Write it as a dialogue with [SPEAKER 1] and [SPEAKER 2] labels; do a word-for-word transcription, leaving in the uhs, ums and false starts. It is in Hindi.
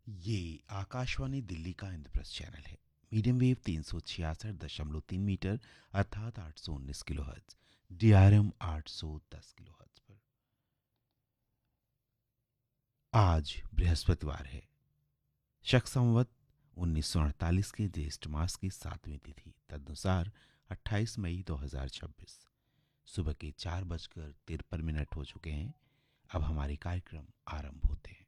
[SPEAKER 1] ये आकाशवाणी दिल्ली का इंद्रप्रस्थ चैनल है। मीडियम वेव तीन सौ छियासठ दशमलव तीन मीटर अर्थात आठ सौ उन्नीस kilo hertz, D R M आठ सौ दस किलो हर्ट्ज पर। आज बृहस्पतिवार है। शक संवत उन्नीस सौ अड़तालीस के ज्येष्ठ मास की सातवीं तिथि तदनुसार अट्ठाईस मई दो हजार छब्बीस। सुबह के चार बजकर तिरपन मिनट हो चुके हैं। अब हमारे कार्यक्रम आरंभ होते हैं।